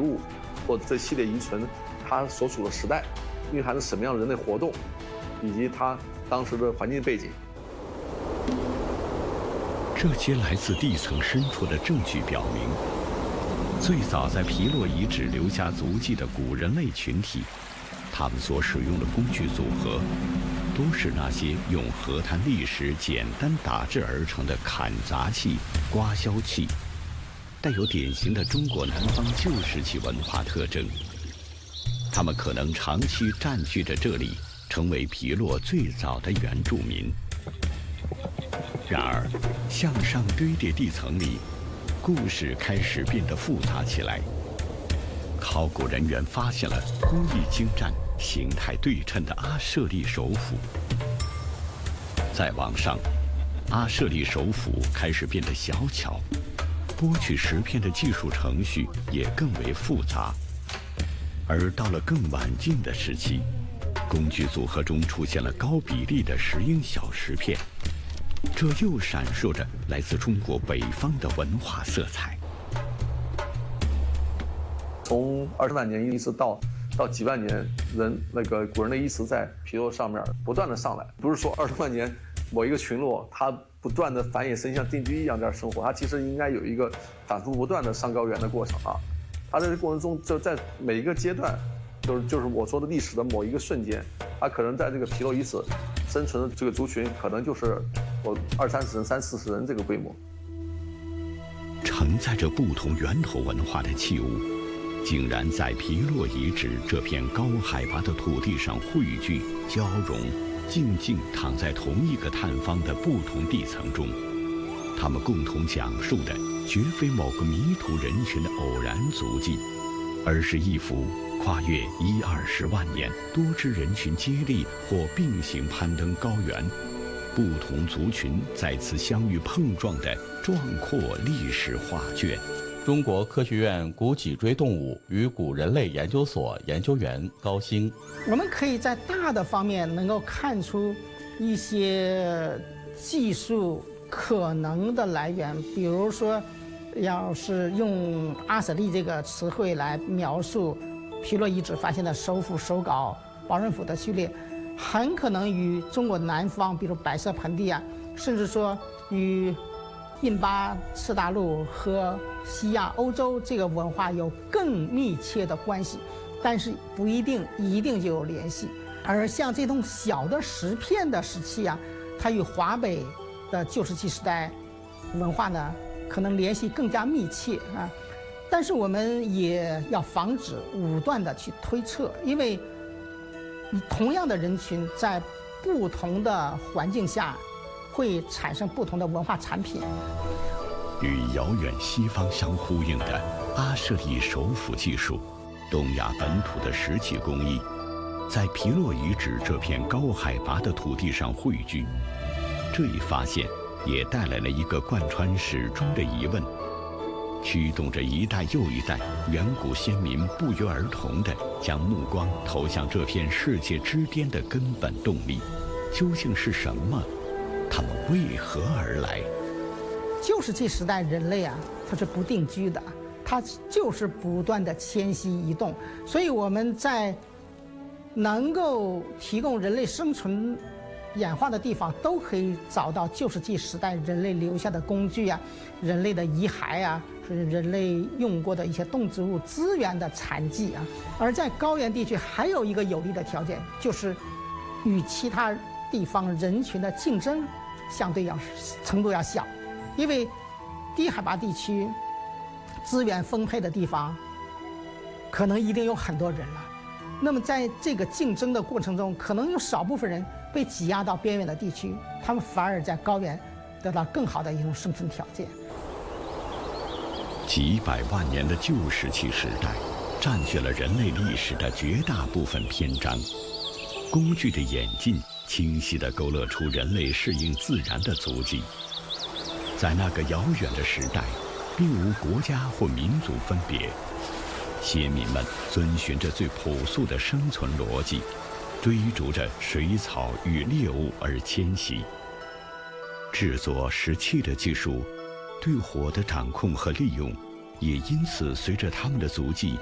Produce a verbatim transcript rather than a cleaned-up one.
物，或者这系列遗存，它所处的时代，蕴含着什么样的人类活动，以及它当时的环境背景。 这些来自地层深处的证据表明，最早在皮洛遗址留下足迹的古人类群体，他们所使用的工具组合，都是那些用河滩砾石简单打制而成的砍砸器、刮削器，带有典型的中国南方旧石器文化特征。他们可能长期占据着这里，成为皮洛最早的原住民。然而，向上堆叠地层里，故事开始变得复杂起来。考古人员发现了工艺精湛、形态对称的阿舍利手斧。再往上，阿舍利手斧开始变得小巧，剥去石片的技术程序也更为复杂。而到了更晚近的时期，工具组合中出现了高比例的石英小石片，这又闪烁着来自中国北方的文化色彩。 从二十万年一直到到几万年，人那个古人的遗址在皮洛上面不断的上来，不是说二十万年某一个群落它不断的繁衍生息，像定居一样在这生活，它其实应该有一个反复不断的上高原的过程啊。它在这过程中，就在每一个阶段，就是就是我说的历史的某一个瞬间，它可能在这个皮洛遗址生存的这个族群，可能就是我二三十人、三四十人这个规模。 承载着不同源头文化的器物，竟然在皮洛遗址这片高海拔的土地上汇聚、交融，静静躺在同一个探方的不同地层中。他们共同讲述的绝非某个迷途人群的偶然足迹，而是一幅跨越一二十万年、多支人群接力或并行攀登高原，不同族群再次相遇碰撞的壮阔历史画卷。 中国科学院古脊椎动物与古人类研究所研究员高兴， 我们可以在大的方面能够看出一些技术可能的来源，比如说，要是用阿舍利这个词汇来描述皮洛遗址发现的手斧、手镐、包刃斧的序列，很可能与中国南方，比如白色盆地啊，甚至说与印巴次大陆和西亚、欧洲这个文化有更密切的关系，但是不一定一定就有联系。而像这种小的石片的石器啊，它与华北的旧石器时代文化呢，可能联系更加密切啊。但是我们也要防止武断的去推测，因为同样的人群在不同的环境下会产生不同的文化产品。 与遥远西方相呼应的阿舍利手斧技术，东亚本土的石器工艺，在皮洛遗址这片高海拔的土地上汇聚。这一发现也带来了一个贯穿始终的疑问，驱动着一代又一代远古先民不约而同地将目光投向这片世界之巅的根本动力，究竟是什么？他们为何而来？ 旧石器时代人类啊，它是不定居的，它就是不断的迁徙移动，所以我们在能够提供人类生存演化的地方，都可以找到旧石器时代人类留下的工具啊，人类的遗骸啊，是人类用过的一些动植物资源的残迹啊。而在高原地区还有一个有利的条件，就是与其他地方人群的竞争相对要程度要小，因为低海拔地区资源丰沛的地方，可能一定有很多人了。那么在这个竞争的过程中，可能有少部分人被挤压到边远的地区，他们反而在高原得到更好的一种生存条件。 几百万年的旧石器时代，占据了人类历史的绝大部分篇章。工具的演进，清晰地勾勒出人类适应自然的足迹。在那个遥远的时代，并无国家或民族分别，先民们遵循着最朴素的生存逻辑，追逐着水草与猎物而迁徙。制作石器的技术，对火的掌控和利用，也因此随着他们的足迹